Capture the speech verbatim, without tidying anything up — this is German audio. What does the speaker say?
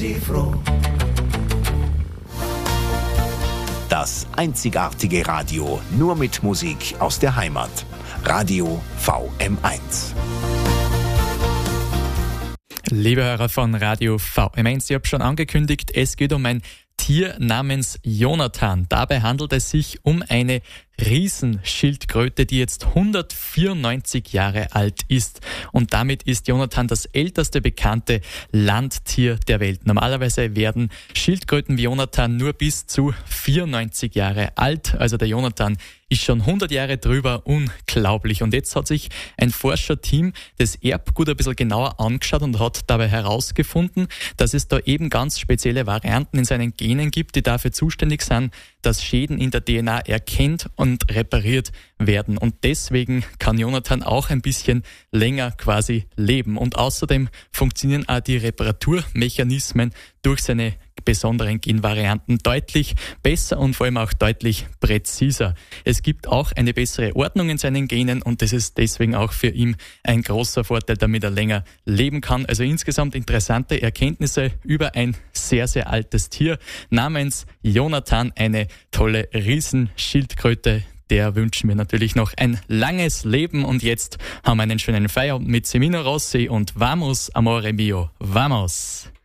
sie froh. Das einzigartige Radio, nur mit Musik aus der Heimat. Radio V M eins. Liebe Hörer von Radio V M eins, ich habe schon angekündigt, es geht um ein Tier namens Jonathan. Dabei handelt es sich um eine Riesenschildkröte, die jetzt hundertvierundneunzig Jahre alt ist. Und damit ist Jonathan das älteste bekannte Landtier der Welt. Normalerweise werden Schildkröten wie Jonathan nur bis zu vierundneunzig Jahre alt. Also der Jonathan ist schon hundert Jahre drüber, unglaublich. Und jetzt hat sich ein Forscherteam das Erbgut ein bisschen genauer angeschaut und hat dabei herausgefunden, dass es da eben ganz spezielle Varianten in seinen Genen gibt, die dafür zuständig sind, dass Schäden in der D N A erkennt und repariert werden. Und deswegen kann Jonathan auch ein bisschen länger quasi leben. Und außerdem funktionieren auch die Reparaturmechanismen durch seine besonderen Genvarianten deutlich besser und vor allem auch deutlich präziser. Es gibt auch eine bessere Ordnung in seinen Genen und das ist deswegen auch für ihn ein großer Vorteil, damit er länger leben kann. Also insgesamt interessante Erkenntnisse über ein sehr, sehr altes Tier namens Jonathan, eine tolle Riesenschildkröte. Der wünschen wir natürlich noch ein langes Leben und jetzt haben wir einen schönen Feierabend mit Semino Rossi und Vamos, Amore Mio, Vamos!